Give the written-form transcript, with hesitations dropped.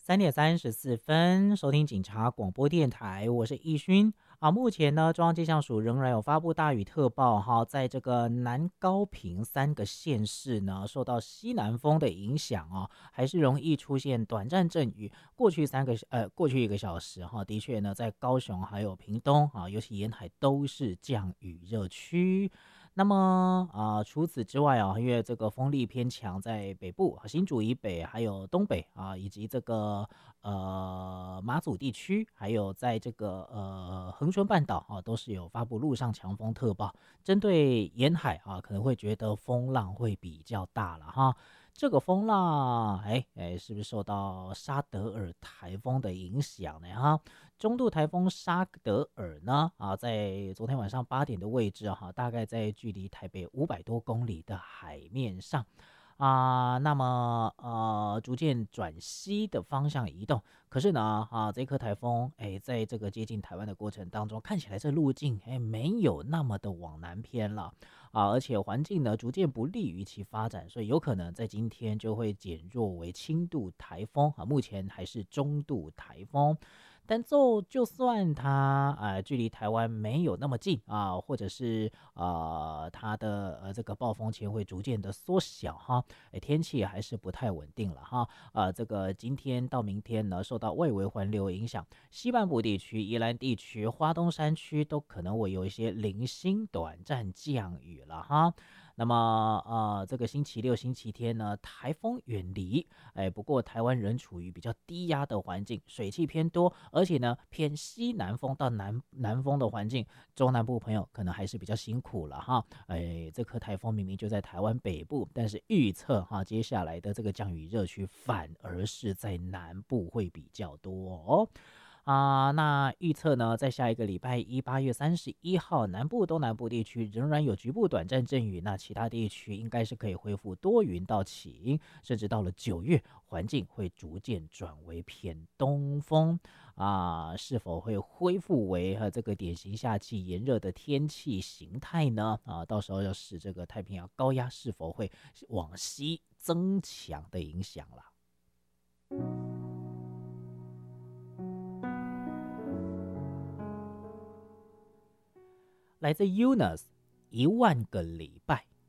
3:34，收听警察广播电台，我是易勋啊。目前呢，中央气象署仍然有发布大雨特报哈，在这个南高屏3个县市呢，受到西南风的影响哦，还是容易出现短暂阵雨。过去1个小时哈，的确呢，在高雄还有屏东啊，尤其沿海都是降雨热区。那么除此之外啊，因为这个风力偏强，在北部新竹以北，还有东北啊，以及这个马祖地区，还有在这个恒春半岛啊，都是有发布陆上强风特报。针对沿海啊，可能会觉得风浪会比较大了哈。这个风浪，是不是受到沙德尔台风的影响呢？哈，中度台风沙德尔呢，在昨天晚上8点的位置哈，大概在距离台北500多公里的海面上。那么逐渐转西的方向移动。可是呢，这颗台风，在这个接近台湾的过程当中，看起来这路径，没有那么的往南偏了而且环境呢逐渐不利于其发展，所以有可能在今天就会减弱为轻度台风目前还是中度台风。但就算它距离台湾没有那么近或者是它的这个暴风圈会逐渐的缩小哈，天气还是不太稳定了哈。这个今天到明天呢，受到外围环流影响，西半部地区、宜兰地区、花东山区都可能会有一些零星短暂降雨了哈。那么这个星期六、星期天呢，台风远离，不过台湾仍处于比较低压的环境，水汽偏多，而且呢偏西南风到南风的环境，中南部朋友可能还是比较辛苦了哈。这颗台风明明就在台湾北部，但是预测接下来的这个降雨热区反而是在南部会比较多哦。那预测呢，在下一个礼拜一8月31号，南部、东南部地区仍然有局部短暂阵雨，那其他地区应该是可以恢复多云到晴，甚至到了9月，环境会逐渐转为偏东风是否会恢复为这个典型夏季炎热的天气形态呢？到时候要是这个太平洋高压是否会往西增强的影响了。来自 Yunus 1万个礼拜。